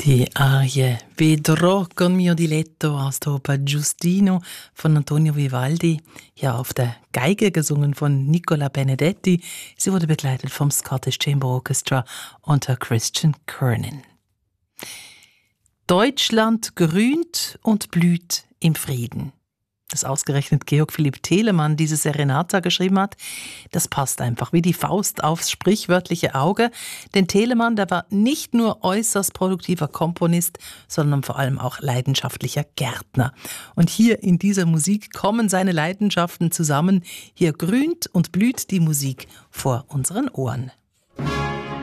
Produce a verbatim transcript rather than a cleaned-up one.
Die Arie Vedrò con mio diletto aus der Oper Giustino von Antonio Vivaldi, ja auf der Geige gesungen von Nicola Benedetti. Sie wurde begleitet vom Scottish Chamber Orchestra unter Christian Kernin. Deutschland grünt und blüht im Frieden. Dass ausgerechnet Georg Philipp Telemann diese Serenata geschrieben hat, das passt einfach wie die Faust aufs sprichwörtliche Auge. Denn Telemann, der war nicht nur äußerst produktiver Komponist, sondern vor allem auch leidenschaftlicher Gärtner. Und hier in dieser Musik kommen seine Leidenschaften zusammen. Hier grünt und blüht die Musik vor unseren Ohren.